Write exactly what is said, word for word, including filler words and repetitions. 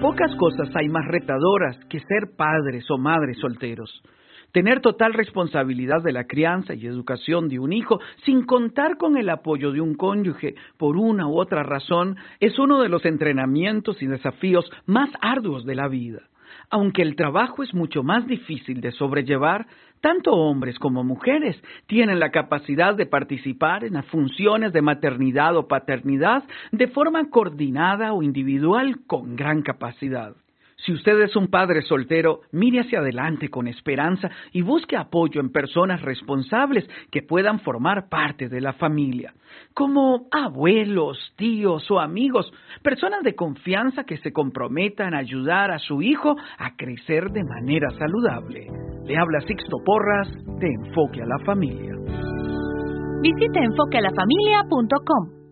Pocas cosas hay más retadoras que ser padres o madres solteros. Tener total responsabilidad de la crianza y educación de un hijo sin contar con el apoyo de un cónyuge por una u otra razón es uno de los entrenamientos y desafíos más arduos de la vida. Aunque el trabajo es mucho más difícil de sobrellevar, tanto hombres como mujeres tienen la capacidad de participar en las funciones de maternidad o paternidad de forma coordinada o individual con gran capacidad. Si usted es un padre soltero, mire hacia adelante con esperanza y busque apoyo en personas responsables que puedan formar parte de la familia, como abuelos, tíos o amigos, personas de confianza que se comprometan a ayudar a su hijo a crecer de manera saludable. Le habla Sixto Porras de Enfoque a la Familia. Visite enfoque a la familia punto com.